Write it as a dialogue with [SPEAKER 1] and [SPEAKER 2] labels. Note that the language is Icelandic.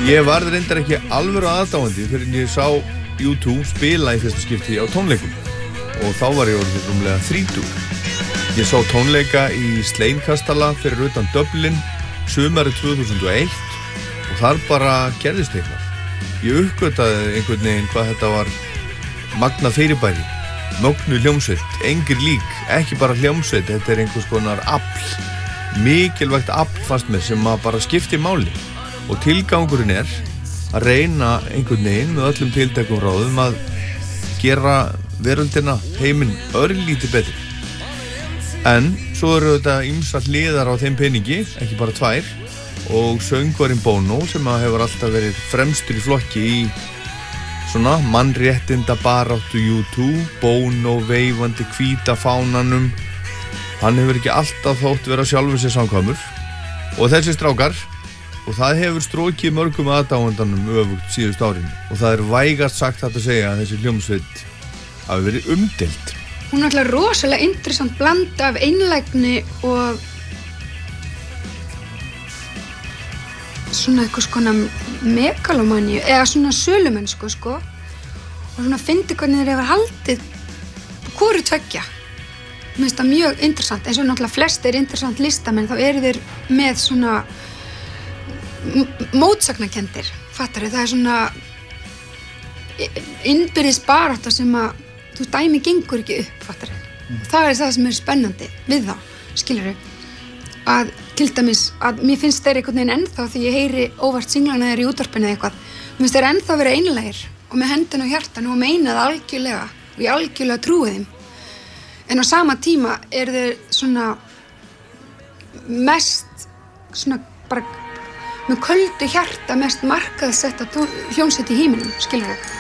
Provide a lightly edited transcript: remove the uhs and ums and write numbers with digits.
[SPEAKER 1] Ég varð reyndar ekki alvöru aðdáandi fyrir en ég sá U2 spila í fyrsta skipti á tónleikum og þá var ég orðinn rúmlega 30. Ég sá tónleika í Sleinkastala fyrir utan Dublin sumarið 2001 og þar bara gerðist eitthvað. Ég uppgötaði einhvern veginn hvað þetta var magnað fyrirbæri, mögnuð hljómsveit, engir lík, ekki bara hljómsveit, þetta einhvers konar afl, mikilvægt afl fannst mér sem að bara skipti máli. Og tilgangurinn að reyna einhvern veginn með öllum tiltækum ráðum að gera veröldina, heiminn örlítið betri. En svo eru þetta ýmsar hliðar á þeim peningi, ekki bara 2, og söngvarinn Bono sem hefur alltaf verið fremstur í flokki í svona mannréttinda baráttu U2, Bono veifandi hvíta fánanum. Hann hefur ekki alltaf þótt vera sjálfur sér samkvæmur. Og þessi strákar, og það hefur strokið mörgum aðdáendanum öfugt síðust árin og það vægast sagt hægt að segja að þessi hljómsveit hafi verið umdeild.
[SPEAKER 2] Hún er alltaf rosalega interessant blanda af einlægni og svona eitthvað skona megalomaníu eða svona sölumennsku sko og svona fyndi hvernig þeir hefur haldið hvoru tveggja. Mér finnst það mjög interessant, eins og náttúrulega flestir interessant listamenn þá eru þeir með svona mótsagnakenndir, fattarðu, það er svona innbyrðis barátta sem að þú dæmi gengur ekki upp, fattarðu. Það er það sem er spennandi við þá, skilurðu, að til dæmis að mér finnst þeir einhvern veginn ennþá því ég heyri óvart singlana þeir í útvarpinu eða eitthvað, mér finnst þeir ennþá vera einlægir og með hendina á hjartanu og meina það algjörlega og ég algjörlega trúi þeim. En á sama tíma eru þeir svona mest svona bara með köldu hjarta mest markaðsetta hljómsveit í heiminum, skilurðu.